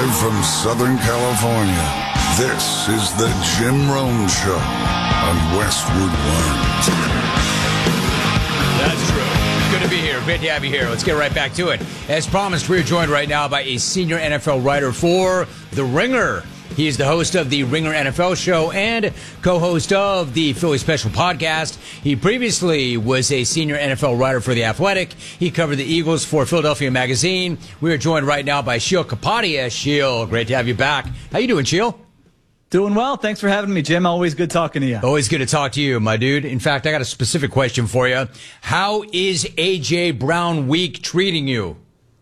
Live from Southern California, this is the Jim Rome Show on Westwood One. That's true. Good to be here. Great to have you here. Let's get right back to it. As promised, we're joined right now by a senior NFL writer for The Ringer. He is the host of the Ringer NFL show and co-host of the Philly Special podcast. He previously was a senior NFL writer for The Athletic. He covered the Eagles for Philadelphia Magazine. We are joined right now by Sheil Kapadia. Sheil, great to have you back. How you doing, Sheil? Doing well. Thanks for having me, Jim. Always good talking to you. Always good to talk to you, my dude. In fact, I got a specific question for you. How is A.J. Brown week treating you?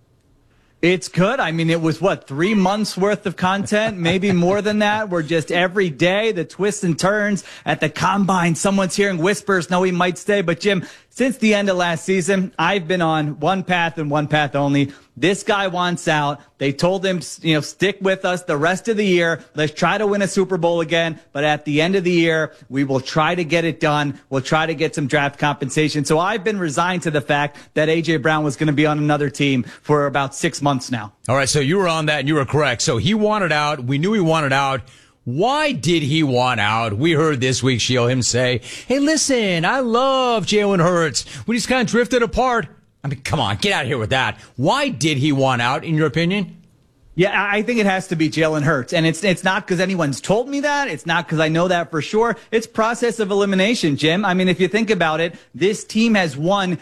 It's good. I mean, it was, 3 months worth of content, maybe more than that. We're just every day, the twists and turns at the combine. Someone's hearing whispers. No, he might stay. But, Jim, since the end of last season, I've been on one path and one path only. This guy wants out. They told him, stick with us the rest of the year. Let's try to win a Super Bowl again. But at the end of the year, we will try to get it done. We'll try to get some draft compensation. So I've been resigned to the fact that A.J. Brown was going to be on another team for about 6 months now. All right, so you were on that and you were correct. So he wanted out. We knew he wanted out. Why did he want out? We heard this week, Sheil, him say, hey, listen, I love Jalen Hurts. We just kind of drifted apart. I mean, come on, get out of here with that. Why did he want out, in your opinion? Yeah, I think it has to be Jalen Hurts. And it's not because anyone's told me that. It's not because I know that for sure. It's process of elimination, Jim. I mean, if you think about it, this team has won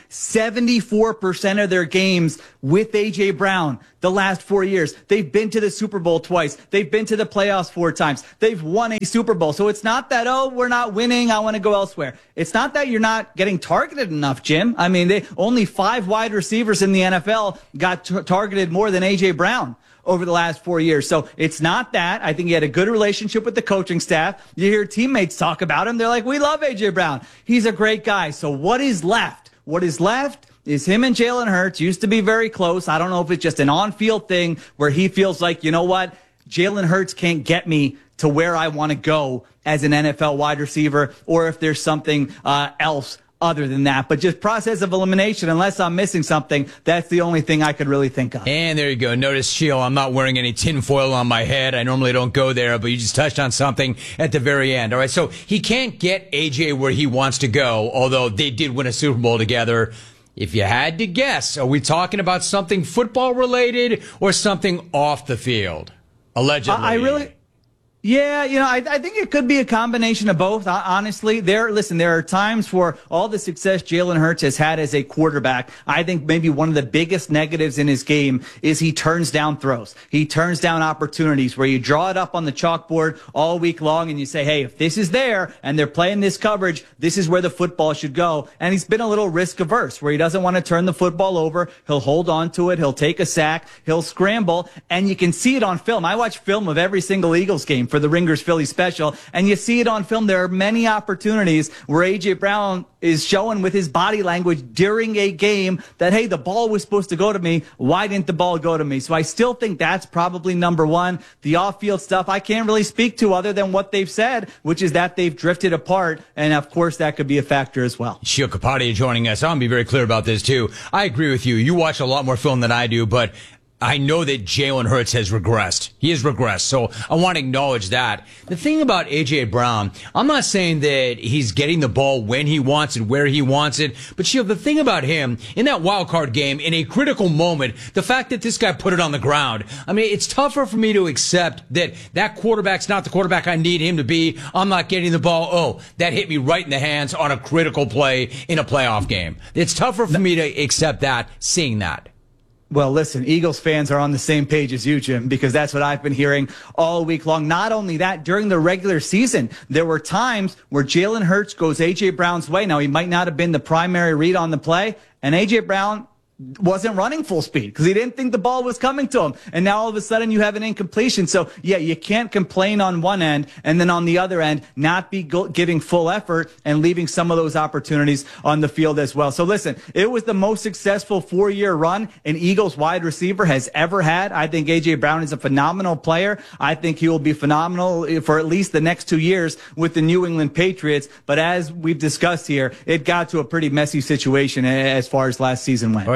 74% of their games with A.J. Brown the last 4 years. They've been to the Super Bowl twice. They've been to the playoffs 4 times. They've won a Super Bowl. So it's not that, we're not winning, I want to go elsewhere. It's not that you're not getting targeted enough, Jim. I mean, only 5 wide receivers in the NFL got targeted more than A.J. Brown over the last 4 years. So it's not that. I think he had a good relationship with the coaching staff. You hear teammates talk about him. They're like, we love A.J. Brown. He's a great guy. So what is left? What is left is him and Jalen Hurts. Used to be very close. I don't know if it's just an on-field thing where he feels like, you know what? Jalen Hurts can't get me to where I want to go as an NFL wide receiver, or if there's something else other than that. But just process of elimination, unless I'm missing something, that's the only thing I could really think of. And there you go. Notice, Sheil, I'm not wearing any tinfoil on my head. I normally don't go there, but you just touched on something at the very end. All right, so he can't get AJ where he wants to go, although they did win a Super Bowl together. If you had to guess, are we talking about something football related or something off the field? Allegedly. Yeah, I think it could be a combination of both. Honestly, there are times for all the success Jalen Hurts has had as a quarterback. I think maybe one of the biggest negatives in his game is he turns down throws. He turns down opportunities where you draw it up on the chalkboard all week long and you say, hey, if this is there and they're playing this coverage, this is where the football should go. And he's been a little risk averse where he doesn't want to turn the football over. He'll hold on to it. He'll take a sack. He'll scramble. And you can see it on film. I watch film of every single Eagles game for the Ringer's Philly Special, and you see it on film. There are many opportunities where A.J. Brown is showing with his body language during a game that, hey, the ball was supposed to go to me. Why didn't the ball go to me? So I still think that's probably number one. The off-field stuff I can't really speak to other than what they've said, which is that they've drifted apart, and of course that could be a factor as well. Sheil Kapadia joining us. I want to be very clear about this too. I agree with you. You watch a lot more film than I do, but I know that Jalen Hurts has regressed. He has regressed, so I want to acknowledge that. The thing about A.J. Brown, I'm not saying that he's getting the ball when he wants it, where he wants it, but Sheil, the thing about him, in that wild card game, in a critical moment, the fact that this guy put it on the ground, I mean, it's tougher for me to accept that quarterback's not the quarterback I need him to be. I'm not getting the ball. Oh, that hit me right in the hands on a critical play in a playoff game. It's tougher for me to accept that, seeing that. Well, listen, Eagles fans are on the same page as you, Jim, because that's what I've been hearing all week long. Not only that, during the regular season, there were times where Jalen Hurts goes A.J. Brown's way. Now, he might not have been the primary read on the play, and A.J. Brown wasn't running full speed because he didn't think the ball was coming to him. And now all of a sudden you have an incompletion. So, yeah, you can't complain on one end and then on the other end not be giving full effort and leaving some of those opportunities on the field as well. So, listen, it was the most successful 4-year run an Eagles wide receiver has ever had. I think A.J. Brown is a phenomenal player. I think he will be phenomenal for at least the next 2 years with the New England Patriots. But as we've discussed here, it got to a pretty messy situation as far as last season went. All right,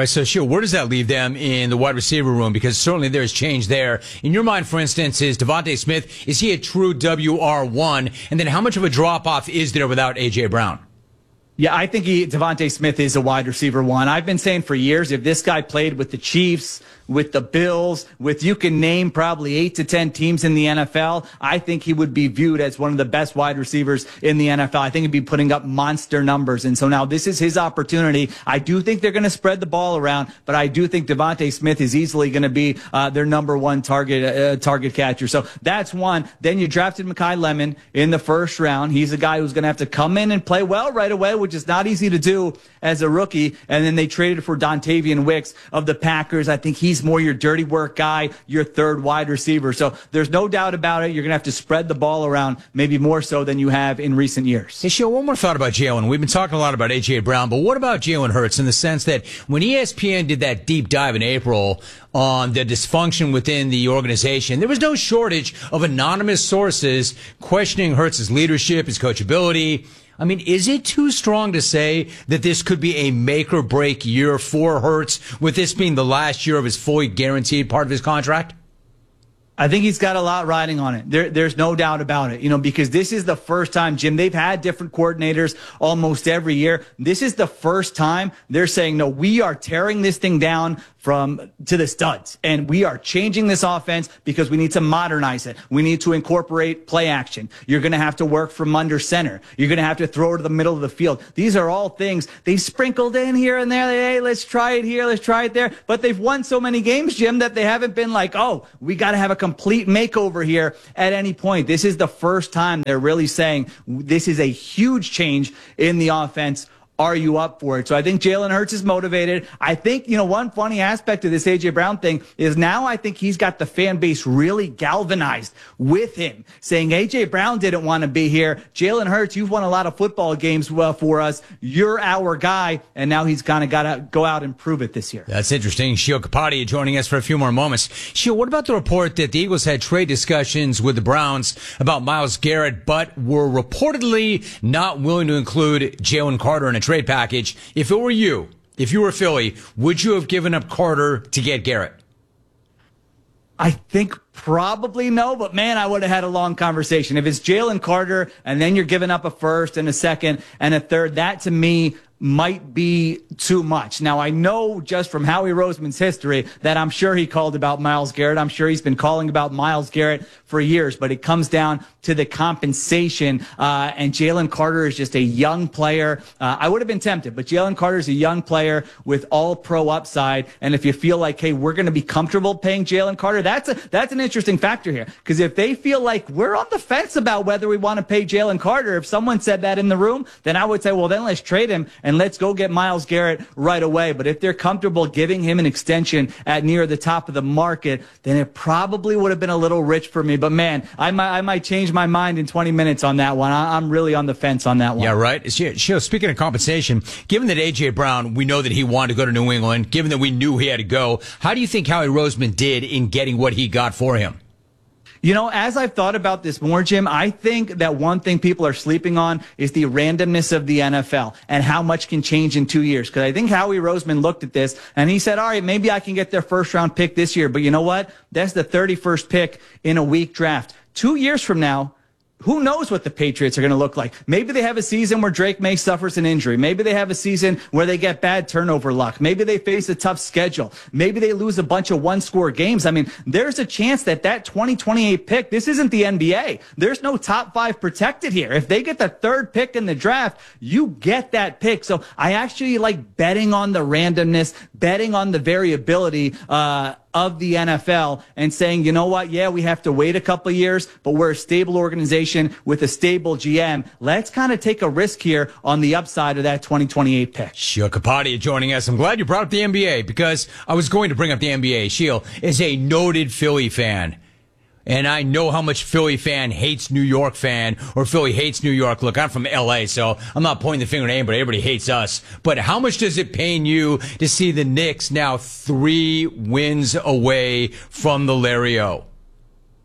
right, so Sheil, where does that leave them in the wide receiver room? Because certainly there's change there. In your mind, for instance, is Devontae Smith, is he a true WR1? And then how much of a drop-off is there without A.J. Brown? Yeah, I think Devontae Smith is a wide receiver one. I've been saying for years, if this guy played with the Chiefs, with the Bills, you can name probably 8 to 10 teams in the NFL, I think he would be viewed as one of the best wide receivers in the NFL. I think he'd be putting up monster numbers. And so now this is his opportunity. I do think they're going to spread the ball around, but I do think Devontae Smith is easily going to be their number one target catcher. So that's one. Then you drafted Mekhi Lemon in the first round. He's a guy who's going to have to come in and play well right away, which is not easy to do as a rookie. And then they traded for Dontavian Wicks of the Packers. I think he's more your dirty work guy, your third wide receiver. So there's no doubt about it. You're going to have to spread the ball around, maybe more so than you have in recent years. Hey, Sheil, one more thought about Jalen. We've been talking a lot about A.J. Brown, but what about Jalen Hurts in the sense that when ESPN did that deep dive in April on the dysfunction within the organization, there was no shortage of anonymous sources questioning Hurts' leadership, his coachability. I mean, is it too strong to say that this could be a make or break year for Hurts, with this being the last year of his fully guaranteed part of his contract? I think he's got a lot riding on it. There's no doubt about it, because this is the first time, Jim, they've had different coordinators almost every year. This is the first time they're saying, no, we are tearing this thing down to the studs. And we are changing this offense because we need to modernize it. We need to incorporate play action. You're going to have to work from under center. You're going to have to throw it to the middle of the field. These are all things they've sprinkled in here and there. Hey, let's try it here. Let's try it there. But they've won so many games, Jim, that they haven't been like, oh, we got to have a complete makeover here at any point. This is the first time they're really saying this is a huge change in the offense. Are you up for it? So I think Jalen Hurts is motivated. I think, one funny aspect of this A.J. Brown thing is now I think he's got the fan base really galvanized with him, saying A.J. Brown didn't want to be here. Jalen Hurts, you've won a lot of football games for us. You're our guy. And now he's kind of got to go out and prove it this year. That's interesting. Sheil Kapadia joining us for a few more moments. Sheil, what about the report that the Eagles had trade discussions with the Browns about Myles Garrett, but were reportedly not willing to include Jalen Carter in a trade package? If it were you, if you were Philly, would you have given up Carter to get Garrett? I think probably no, but man, I would have had a long conversation. If it's Jalen Carter and then you're giving up a first and a second and a third, that to me might be too much. Now, I know just from Howie Roseman's history that I'm sure he called about Myles Garrett. I'm sure he's been calling about Myles Garrett for years, but it comes down to the compensation. And Jalen Carter is just a young player. I would have been tempted, but Jalen Carter is a young player with all pro upside. And if you feel like, hey, we're going to be comfortable paying Jalen Carter, that's an interesting factor here. Because if they feel like we're on the fence about whether we want to pay Jalen Carter, if someone said that in the room, then I would say, well, then let's trade him and let's go get Myles Garrett right away. But if they're comfortable giving him an extension at near the top of the market, then it probably would have been a little rich for me. But man, I might change my mind in 20 minutes on that one. I'm really on the fence on that one. Yeah, right. Speaking of compensation, given that A.J. Brown, we know that he wanted to go to New England, given that we knew he had to go, how do you think Howie Roseman did in getting what he got for him? As I've thought about this more, Jim, I think that one thing people are sleeping on is the randomness of the NFL and how much can change in 2 years. Because I think Howie Roseman looked at this and he said, all right, maybe I can get their first round pick this year. But you know what? That's the 31st pick in a weak draft. 2 years from now, who knows what the Patriots are going to look like? Maybe they have a season where Drake May suffers an injury. Maybe they have a season where they get bad turnover luck. Maybe they face a tough schedule. Maybe they lose a bunch of one-score games. I mean, there's a chance that 2028 pick, this isn't the NBA. There's no top 5 protected here. If they get the 3rd pick in the draft, you get that pick. So I actually like betting on the randomness, betting on the variability, of the NFL and saying, you know what? Yeah, we have to wait a couple of years, but we're a stable organization with a stable GM. Let's kind of take a risk here on the upside of that 2028 pick. Sheil Kapadia joining us. I'm glad you brought up the NBA because I was going to bring up the NBA. Sheil is a noted Philly fan. And I know how much Philly fan hates New York fan, or Philly hates New York. Look, I'm from LA, so I'm not pointing the finger at anybody. Everybody hates us. But how much does it pain you to see the Knicks now 3 wins away from the Larry O?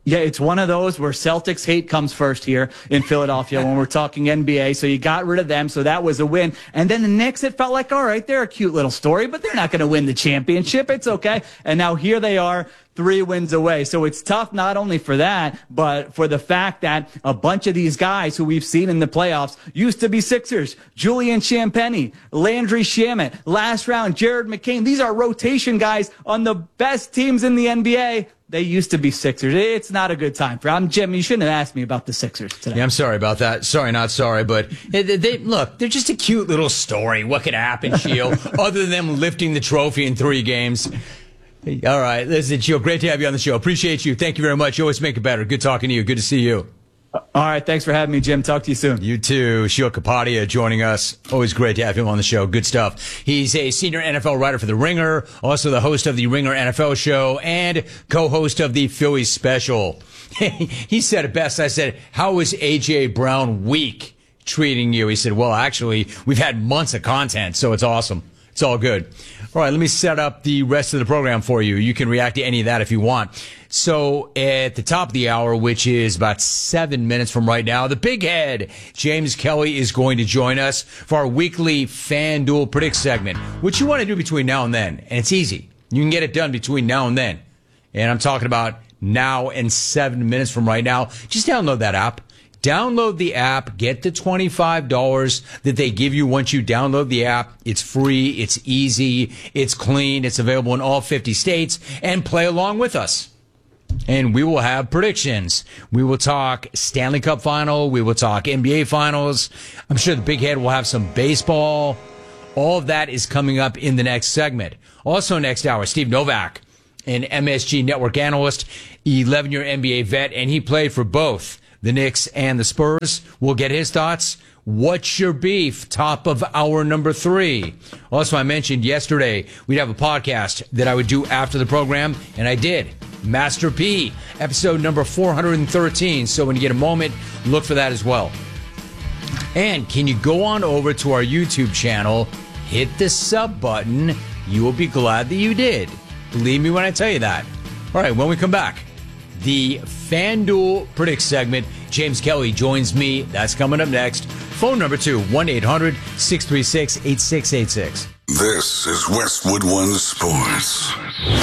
Yeah, it's one of those where Celtics hate comes first here in Philadelphia when we're talking NBA. So you got rid of them. So that was a win. And then the Knicks, it felt like, all right, they're a cute little story, but they're not going to win the championship. It's okay. And now here they are, 3 wins away. So it's tough not only for that, but for the fact that a bunch of these guys who we've seen in the playoffs used to be Sixers. Julian Champagnie, Landry Shamet, last round, Jared McCain. These are rotation guys on the best teams in the NBA. They used to be Sixers. It's not a good time for them. Jim, you shouldn't have asked me about the Sixers today. Yeah, I'm sorry about that. Sorry, not sorry, but look, they're just a cute little story. What could happen, Sheil, other than them lifting the trophy in 3 games? All right, listen, Sheil, great to have you on the show. Appreciate you. Thank you very much. You always make it better. Good talking to you. Good to see you. All right, thanks for having me, Jim. Talk to you soon. You too. Sheil Kapadia joining us. Always great to have him on the show. Good stuff. He's a senior NFL writer for The Ringer, also the host of the Ringer NFL show, and co-host of the Phillies Special. He said it best. I said, how is A.J. Brown week treating you? He said, well, actually, we've had months of content, so it's awesome. It's all good. All right, let me set up the rest of the program for you. You can react to any of that if you want. So at the top of the hour, which is about 7 minutes from right now, the big head, James Kelly, is going to join us for our weekly FanDuel Predict segment, which you want to do between now and then. And it's easy. You can get it done between now and then. And I'm talking about now and 7 minutes from right now. Just download that app. Download the app, get the $25 that they give you once you download the app. It's free, it's easy, it's clean, it's available in all 50 states, and play along with us. And we will have predictions. We will talk Stanley Cup final, we will talk NBA finals. I'm sure the big head will have some baseball. All of that is coming up in the next segment. Also next hour, Steve Novak, an MSG Network analyst, 11-year NBA vet, and he played for both the Knicks and the Spurs. We'll get his thoughts. What's your beef? Top of hour number 3. Also, I mentioned yesterday we'd have a podcast that I would do after the program, and I did. Master P, episode number 413. So when you get a moment, look for that as well. And can you go on over to our YouTube channel, hit the sub button. You will be glad that you did. Believe me when I tell you that. All right, when we come back, the FanDuel Predict segment. James Kelly joins me. That's coming up next. Phone number 2, 1-800-636-8686. This is Westwood One Sports.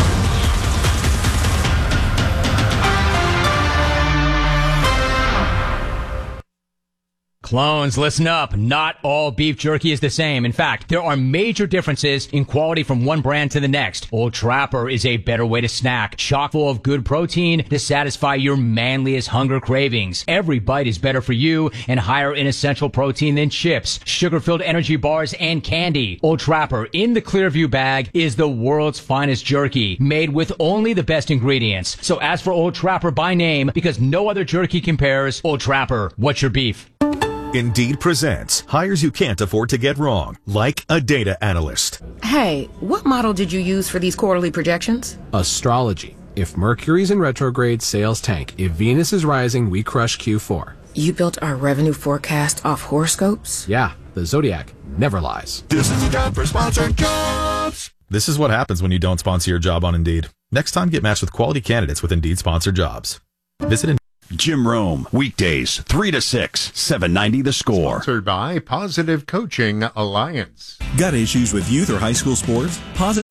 Clones, listen up. Not all beef jerky is the same. In fact, there are major differences in quality from one brand to the next. Old Trapper is a better way to snack, chock full of good protein to satisfy your manliest hunger cravings. Every bite is better for you and higher in essential protein than chips, sugar-filled energy bars, and candy. Old Trapper in the Clearview bag is the world's finest jerky, made with only the best ingredients. So ask for Old Trapper by name because no other jerky compares. Old Trapper, what's your beef? Indeed presents hires you can't afford to get wrong, like a data analyst. Hey, what model did you use for these quarterly projections? Astrology. If Mercury's in retrograde, sales tank. If Venus is rising, we crush Q4. You built our revenue forecast off horoscopes? Yeah, the Zodiac never lies. This is a job for sponsored jobs. This is what happens when you don't sponsor your job on Indeed. Next time, get matched with quality candidates with Indeed sponsored jobs. Visit Indeed. Jim Rome, weekdays, 3 to 6, 790 The Score. Sponsored by Positive Coaching Alliance. Got issues with youth or high school sports? Positive.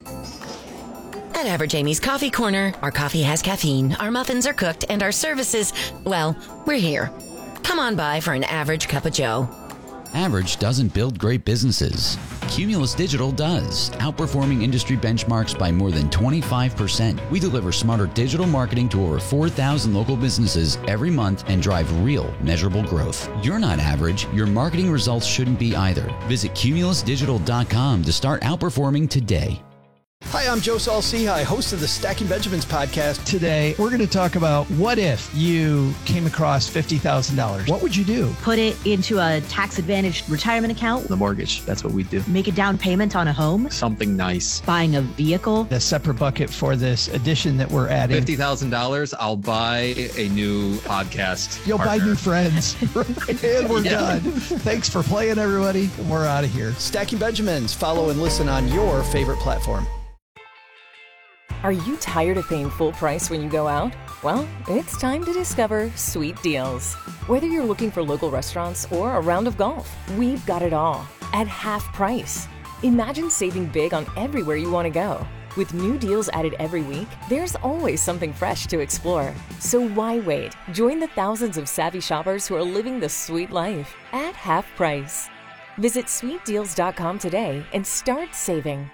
At Average Amy's Coffee Corner, our coffee has caffeine, our muffins are cooked, and our services, well, we're here. Come on by for an average cup of joe. Average doesn't build great businesses. Cumulus Digital does, outperforming industry benchmarks by more than 25%. We deliver smarter digital marketing to over 4,000 local businesses every month and drive real, measurable growth. You're not average. Your marketing results shouldn't be either. Visit cumulusdigital.com to start outperforming today. Hi, I'm Joe Saul-Sehy, host of the Stacking Benjamins podcast. Today, we're going to talk about what if you came across $50,000. What would you do? Put it into a tax-advantaged retirement account. The mortgage, that's what we do. Make a down payment on a home. Something nice. Buying a vehicle. A separate bucket for this addition that we're adding. $50,000, I'll buy a new podcast. You'll partner. buy new friends. And we're done. Thanks for playing, everybody. We're out of here. Stacking Benjamins. Follow and listen on your favorite platform. Are you tired of paying full price when you go out? Well, it's time to discover sweet deals. Whether you're looking for local restaurants or a round of golf, we've got it all at half price. Imagine saving big on everywhere you want to go. With new deals added every week, there's always something fresh to explore. So why wait? Join the thousands of savvy shoppers who are living the sweet life at half price. Visit sweetdeals.com today and start saving.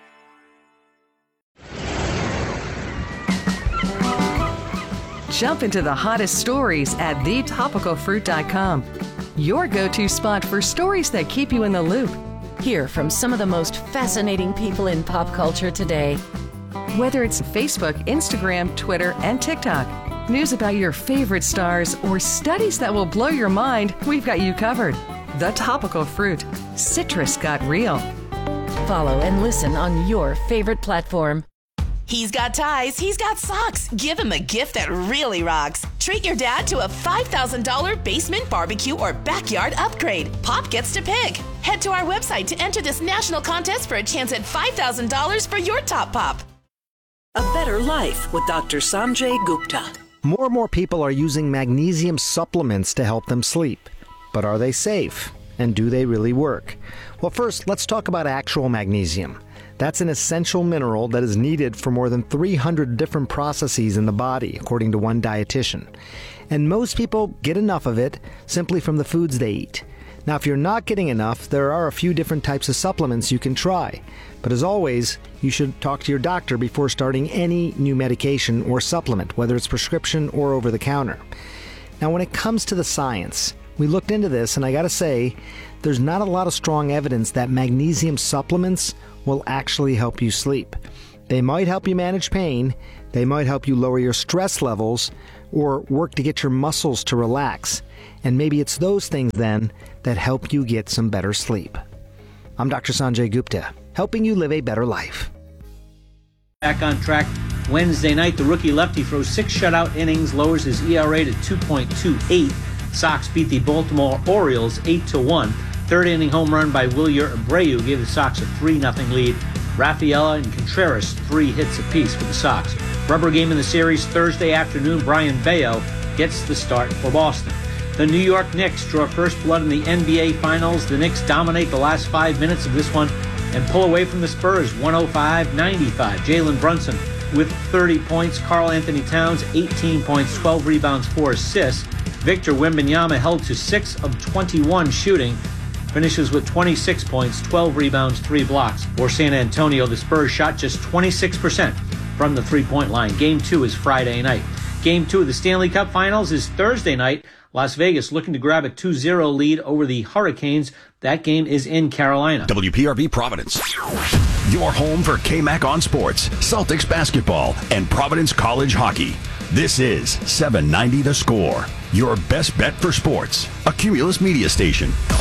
Jump into the hottest stories at thetopicalfruit.com. Your go-to spot for stories that keep you in the loop. Hear from some of the most fascinating people in pop culture today. Whether it's Facebook, Instagram, Twitter, and TikTok, news about your favorite stars, or studies that will blow your mind, we've got you covered. The Topical Fruit. Citrus got real. Follow and listen on your favorite platform. He's got ties, he's got socks. Give him a gift that really rocks. Treat your dad to a $5,000 basement barbecue or backyard upgrade. Pop gets to pick. Head to our website to enter this national contest for a chance at $5,000 for your top pop. A better life with Dr. Sanjay Gupta. More and more people are using magnesium supplements to help them sleep. But are they safe? And do they really work? Well, first, let's talk about actual magnesium. That's an essential mineral that is needed for more than 300 different processes in the body, according to one dietitian. And most people get enough of it simply from the foods they eat. Now, if you're not getting enough, there are a few different types of supplements you can try. But as always, you should talk to your doctor before starting any new medication or supplement, whether it's prescription or over the counter. Now, when it comes to the science, we looked into this, and I gotta say, there's not a lot of strong evidence that magnesium supplements will actually help you sleep. They might help you manage pain, they might help you lower your stress levels, or work to get your muscles to relax. And maybe it's those things then that help you get some better sleep. I'm Dr. Sanjay Gupta, helping you live a better life. Back on track Wednesday night, the rookie lefty throws 6 shutout innings, lowers his ERA to 2.28. Sox beat the Baltimore Orioles 8-1. Third inning home run by Wilyer Abreu gave the Sox a 3-0 lead. Rafaela and Contreras 3 hits apiece for the Sox. Rubber game in the series Thursday afternoon. Brian Bayo gets the start for Boston. The New York Knicks draw first blood in the NBA Finals. The Knicks dominate the last 5 minutes of this one and pull away from the Spurs 105-95. Jalen Brunson with 30 points. Karl Anthony Towns 18 points, 12 rebounds, 4 assists. Victor Wembanyama held to 6 of 21 shooting. Finishes with 26 points, 12 rebounds, 3 blocks. For San Antonio, the Spurs shot just 26% from the three-point line. Game 2 is Friday night. Game 2 of the Stanley Cup Finals is Thursday night. Las Vegas looking to grab a 2-0 lead over the Hurricanes. That game is in Carolina. WPRV Providence. Your home for KMAC on sports, Celtics basketball, and Providence College hockey. This is 790 The Score, your best bet for sports. A Cumulus media station.